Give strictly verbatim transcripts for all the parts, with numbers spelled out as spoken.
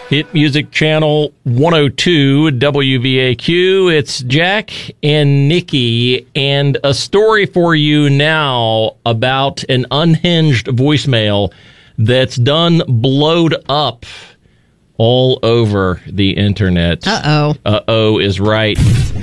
Hit Music Channel one oh two, W V A Q. It's Jack and Nikki, and a story for you now about an unhinged voicemail that's done blowed up all over the internet. Uh-oh. Uh-oh is right.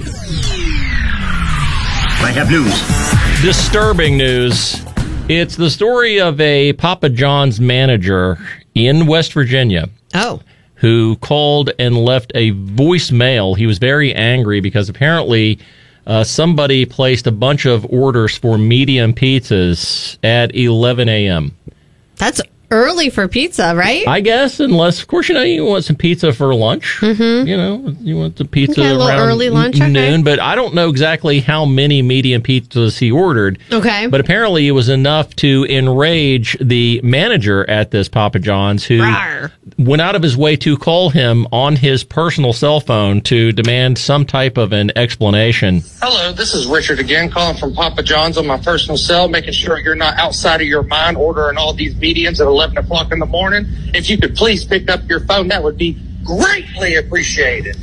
I have news. Disturbing news. It's the story of a Papa John's manager in West Virginia. Oh. Who called and left a voicemail. He was very angry because apparently uh, somebody placed a bunch of orders for medium pizzas at eleven a.m. That's early for pizza, right? I guess, unless, of course, you know, you want some pizza for lunch. Mm-hmm. You know, you want the pizza okay, a little around early lunch, n- noon. okay. But I don't know exactly how many medium pizzas he ordered. Okay. But apparently it was enough to enrage the manager at this Papa John's, who Rawr. went out of his way to call him on his personal cell phone to demand some type of an explanation. Hello, this is Richard again, calling from Papa John's on my personal cell, making sure you're not outside of your mind ordering all these mediums at eleven o'clock in the morning. If you could please pick up your phone, that would be greatly appreciated.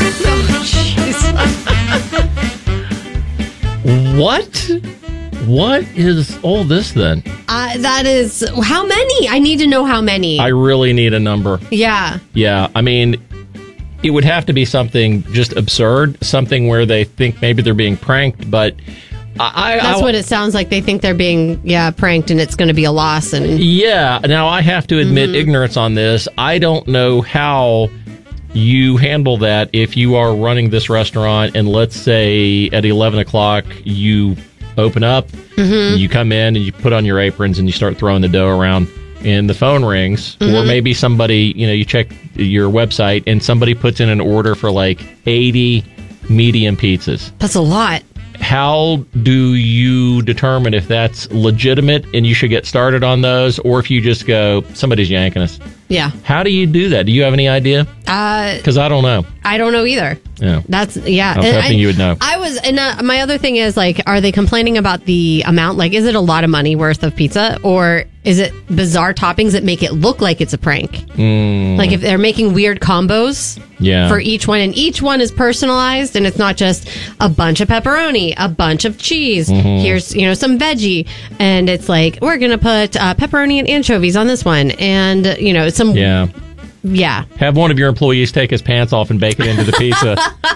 What? What is all this then? Uh, that is, how many? I need to know how many. I really need a number. yeah. Yeah, I mean, it would have to be something just absurd, something where they think maybe they're being pranked, but I... That's I, what it sounds like. They think they're being, yeah, pranked and it's going to be a loss. And Yeah, now I have to admit Mm-hmm. ignorance on this. I don't know how you handle that if you are running this restaurant and let's say at eleven o'clock you open up, Mm-hmm. you come in and you put on your aprons and you start throwing the dough around and the phone rings, Mm-hmm. or maybe somebody, you know, you check your website and somebody puts in an order for like eighty medium pizzas. that's a lot. How do you determine if that's legitimate and you should get started on those, or if you just go, somebody's yanking us? Yeah. How do you do that? Do you have any idea? Uh, Because I don't know. I don't know either. Yeah. That's, yeah. I was And hoping I, you would know. I was, and uh, my other thing is, like, are they complaining about the amount? Like, is it a lot of money worth of pizza? Or is it bizarre toppings that make it look like it's a prank? Mm, Like, if they're making weird combos yeah. for each one, and each one is personalized, and it's not just a bunch of pepperoni, a bunch of cheese, Mm-hmm. here's, you know, some veggie, and it's like, we're going to put uh, pepperoni and anchovies on this one, and, uh, you know, some, Yeah. yeah. Have one of your employees take his pants off and bake it into the pizza.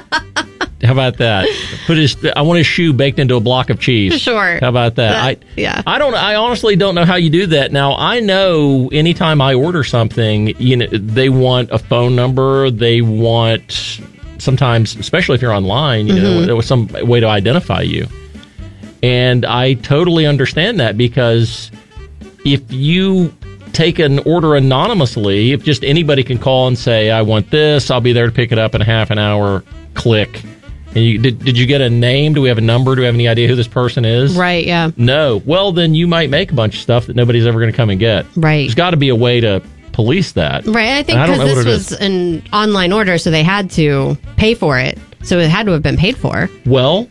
How about that? Put his. I want his shoe baked into a block of cheese. Sure. How about that? That- I, yeah. I don't. I honestly don't know how you do that. Now I know anytime I order something, you know, they want a phone number. They want sometimes, especially if you're online, you know, there was some way to identify you. And I totally understand that, because if you take an order anonymously, if just anybody can call and say, I want this, I'll be there to pick it up in a half an hour, click. And you, did, did you get a name? Do we have a number? Do we have any idea who this person is? Right, yeah. No. Well, then you might make a bunch of stuff that nobody's ever going to come and get. Right. There's got to be a way to police that. Right, I think And I don't because know this what it was is. an online order, so they had to pay for it. So it had to have been paid for. Well,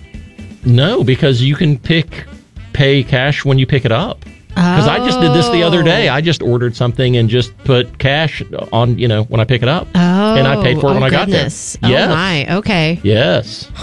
no, because you can pick pay cash when you pick it up. Because I just did this the other day. I just ordered something and just put cash on, you know, when I pick it up. Oh, And I paid for it oh, when I got there. goodness. Oh, Yes. my. Okay. Yes.